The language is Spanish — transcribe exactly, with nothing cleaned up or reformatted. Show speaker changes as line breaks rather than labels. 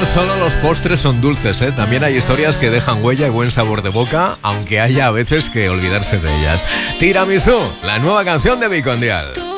no solo los postres son dulces, ¿eh? También hay historias que dejan huella y buen sabor de boca, aunque haya a veces que olvidarse de ellas. Tiramisú, la nueva canción de Vicondial.